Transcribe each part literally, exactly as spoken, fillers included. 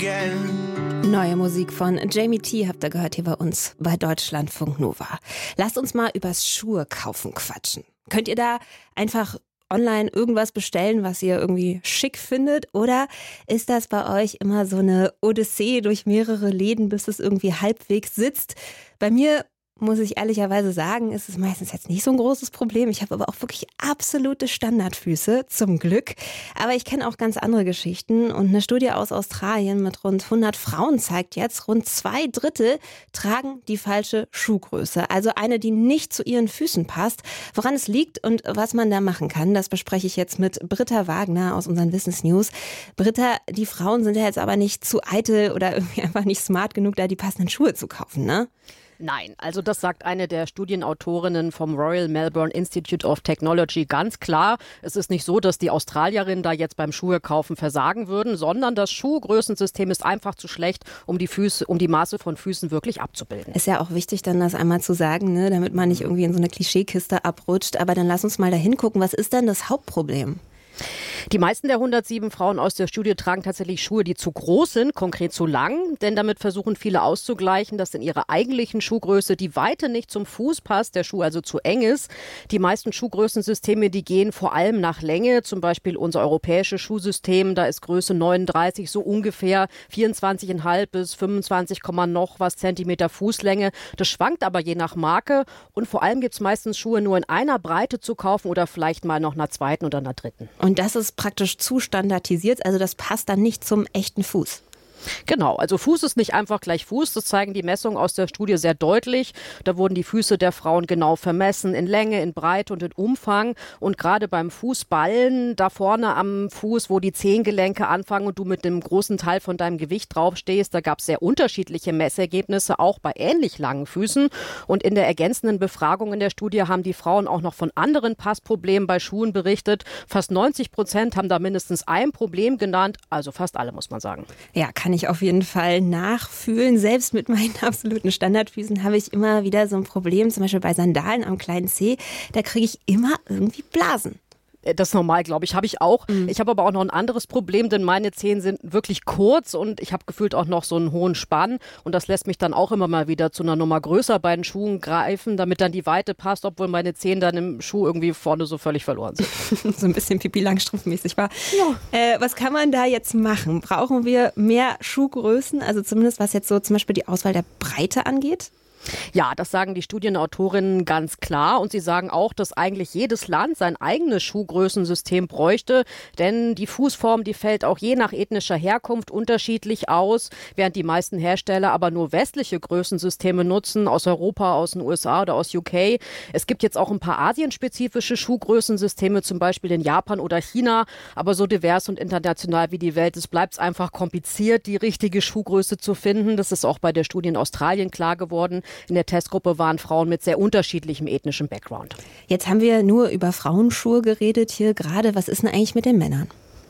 again. Neue Musik von Jamie T. habt ihr gehört hier bei uns bei Deutschlandfunk Nova. Lasst uns mal übers Schuhe kaufen quatschen. Könnt ihr da einfach online irgendwas bestellen, was ihr irgendwie schick findet? Oder ist das bei euch immer so eine Odyssee durch mehrere Läden, bis es irgendwie halbwegs sitzt? Bei mir muss ich ehrlicherweise sagen, ist es meistens jetzt nicht so ein großes Problem. Ich habe aber auch wirklich absolute Standardfüße, zum Glück. Aber ich kenne auch ganz andere Geschichten. Und eine Studie aus Australien mit rund hundert Frauen zeigt jetzt, rund zwei Drittel tragen die falsche Schuhgröße. Also eine, die nicht zu ihren Füßen passt. Woran es liegt und was man da machen kann, das bespreche ich jetzt mit Britta Wagner aus unseren Business News. Britta, die Frauen sind ja jetzt aber nicht zu eitel oder irgendwie einfach nicht smart genug, da die passenden Schuhe zu kaufen, ne? Nein, also das sagt eine der Studienautorinnen vom Royal Melbourne Institute of Technology ganz klar. Es ist nicht so, dass die Australierinnen da jetzt beim Schuhe kaufen versagen würden, sondern das Schuhgrößensystem ist einfach zu schlecht, um die Füße, um die Maße von Füßen wirklich abzubilden. Ist ja auch wichtig, dann das einmal zu sagen, ne, damit man nicht irgendwie in so eine Klischeekiste abrutscht. Aber dann lass uns mal da hingucken. Was ist denn das Hauptproblem? Die meisten der hundertsieben Frauen aus der Studie tragen tatsächlich Schuhe, die zu groß sind, konkret zu lang. Denn damit versuchen viele auszugleichen, dass in ihrer eigentlichen Schuhgröße die Weite nicht zum Fuß passt, der Schuh also zu eng ist. Die meisten Schuhgrößensysteme, die gehen vor allem nach Länge. Zum Beispiel unser europäisches Schuhsystem, da ist Größe neununddreißig so ungefähr vierundzwanzig Komma fünf bis fünfundzwanzig, noch was Zentimeter Fußlänge. Das schwankt aber je nach Marke. Und vor allem gibt es meistens Schuhe nur in einer Breite zu kaufen oder vielleicht mal noch einer zweiten oder einer dritten. Und das ist praktisch zu standardisiert, also das passt dann nicht zum echten Fuß. Genau, also Fuß ist nicht einfach gleich Fuß, das zeigen die Messungen aus der Studie sehr deutlich. Da wurden die Füße der Frauen genau vermessen, in Länge, in Breite und in Umfang. Und gerade beim Fußballen, da vorne am Fuß, wo die Zehengelenke anfangen und du mit dem großen Teil von deinem Gewicht draufstehst, da gab es sehr unterschiedliche Messergebnisse, auch bei ähnlich langen Füßen. Und in der ergänzenden Befragung in der Studie haben die Frauen auch noch von anderen Passproblemen bei Schuhen berichtet. Fast neunzig Prozent haben da mindestens ein Problem genannt, also fast alle, muss man sagen. Ja, kann ich auf jeden Fall nachfühlen. Selbst mit meinen absoluten Standardfüßen habe ich immer wieder so ein Problem, zum Beispiel bei Sandalen am kleinen Zeh. Da kriege ich immer irgendwie Blasen. Das ist normal, glaube ich, habe ich auch. Mhm. Ich habe aber auch noch ein anderes Problem, denn meine Zehen sind wirklich kurz und ich habe gefühlt auch noch so einen hohen Spann. Und das lässt mich dann auch immer mal wieder zu einer Nummer größer bei den Schuhen greifen, damit dann die Weite passt, obwohl meine Zehen dann im Schuh irgendwie vorne so völlig verloren sind. So ein bisschen Pipi-Langstrumpf-mäßig war. Ja. Äh, was kann man da jetzt machen? Brauchen wir mehr Schuhgrößen? Also zumindest was jetzt so zum Beispiel die Auswahl der Breite angeht? Ja, das sagen die Studienautorinnen ganz klar. Und sie sagen auch, dass eigentlich jedes Land sein eigenes Schuhgrößensystem bräuchte. Denn die Fußform, die fällt auch je nach ethnischer Herkunft unterschiedlich aus. Während die meisten Hersteller aber nur westliche Größensysteme nutzen, aus Europa, aus den U S A oder aus U K. Es gibt jetzt auch ein paar asienspezifische Schuhgrößensysteme, zum Beispiel in Japan oder China. Aber so divers und international wie die Welt ist, bleibt es einfach kompliziert, die richtige Schuhgröße zu finden. Das ist auch bei der Studie in Australien klar geworden. In der Testgruppe waren Frauen mit sehr unterschiedlichem ethnischen Background. Jetzt haben wir nur über Frauenschuhe geredet hier gerade. Was ist denn eigentlich mit den Männern?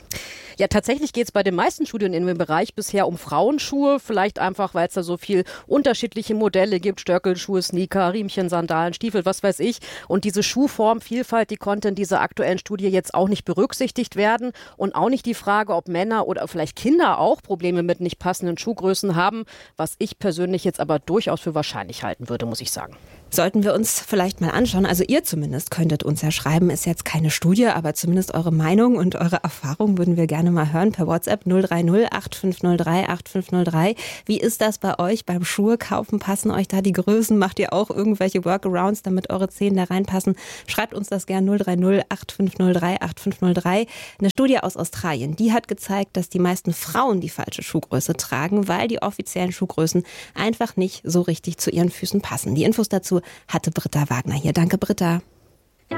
Ja, tatsächlich geht es bei den meisten Studien in dem Bereich bisher um Frauenschuhe. Vielleicht einfach, weil es da so viel unterschiedliche Modelle gibt. Stöckelschuhe, Sneaker, Riemchen, Sandalen, Stiefel, was weiß ich. Und diese Schuhformvielfalt, die konnte in dieser aktuellen Studie jetzt auch nicht berücksichtigt werden. Und auch nicht die Frage, ob Männer oder vielleicht Kinder auch Probleme mit nicht passenden Schuhgrößen haben. Was ich persönlich jetzt aber durchaus für wahrscheinlich halten würde, muss ich sagen. Sollten wir uns vielleicht mal anschauen, also ihr zumindest könntet uns ja schreiben, ist jetzt keine Studie, aber zumindest eure Meinung und eure Erfahrung würden wir gerne mal hören per WhatsApp null drei null acht fünf null drei acht fünf null drei. Wie ist das bei euch beim Schuhe kaufen? Passen euch da die Größen? Macht ihr auch irgendwelche Workarounds, damit eure Zehen da reinpassen? Schreibt uns das gerne null drei null acht fünf null drei acht fünf null drei. Eine Studie aus Australien, die hat gezeigt, dass die meisten Frauen die falsche Schuhgröße tragen, weil die offiziellen Schuhgrößen einfach nicht so richtig zu ihren Füßen passen. Die Infos dazu hatte Britta Wagner hier. Danke, Britta.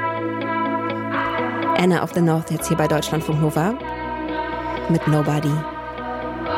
Anna of the North jetzt hier bei Deutschlandfunk Nova mit Nobody.